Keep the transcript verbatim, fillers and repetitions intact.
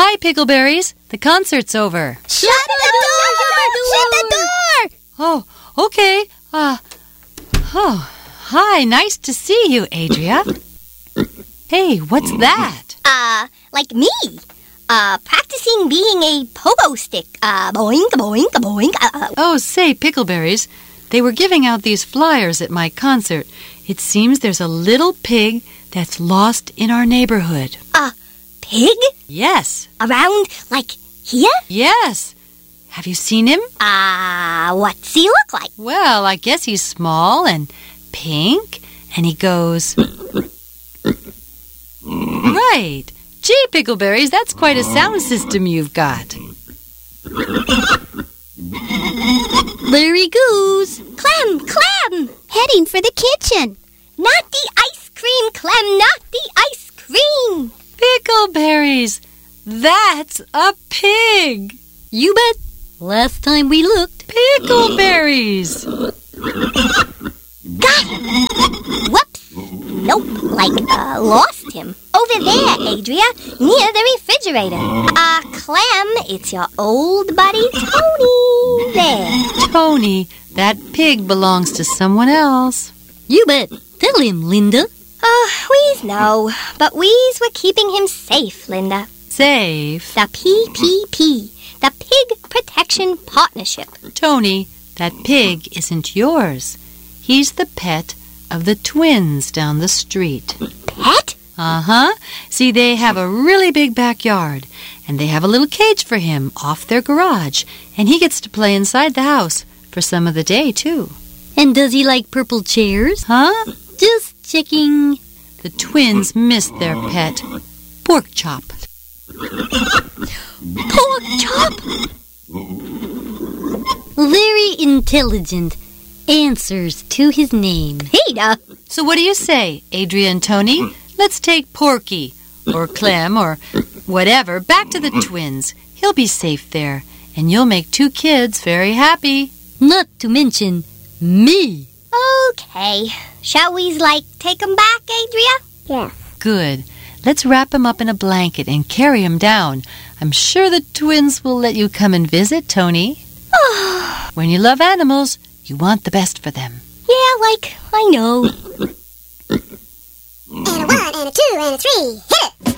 Bye, Pickleberries. The concert's over. Shut, Shut the, the door! door! Shut the door! Oh, okay. Uh, oh, hi. Nice to see you, Adria. Hey, what's that? Uh, like me. Uh, practicing being a pogo stick. Uh, boink, boink, boink. Uh, oh, say, Pickleberries, they were giving out these flyers at my concert. It seems there's a little pig that's lost in our neighborhood. A pig? Yes. Around, like, here? Yes. Have you seen him? Uh, what's he look like? Well, I guess he's small and pink, and he goes... Right. Gee, Pickleberries, that's quite a sound system you've got. There he goes. Clem, Clem! Heading for the kitchen. Not the ice cream, Clem, not the ice cream. Pickleberries, that's a pig. You bet. Last time we looked. Pickleberries. Got him. Whoops. Nope, like, uh, lost him. Over there, Adria, near the refrigerator. Uh, Clem, it's your old buddy Tony. There. Tony, that pig belongs to someone else. You bet. Tell him, Linda. Oh, we's know, but we's were keeping him safe, Linda. Safe? The P P P, the Pig Protection Partnership. Tony, that pig isn't yours. He's the pet of the twins down the street. Pet? Uh-huh. See, they have a really big backyard, and they have a little cage for him off their garage, and he gets to play inside the house for some of the day, too. And does he like purple chairs? Huh? Just checking. The twins missed their pet, Pork Chop. Pork Chop? Very intelligent. Answers to his name. Peter. So what do you say, Adria and Tony? Let's take Porky, or Clem, or whatever, back to the twins. He'll be safe there, and you'll make two kids very happy. Not to mention me. Okay. Shall we, like, take him back, Adria? Yes. Good. Let's wrap him up in a blanket and carry him down. I'm sure the twins will let you come and visit, Tony. When you love animals, you want the best for them. Yeah, like, I know. And a one, and a two, and a three. Hit it!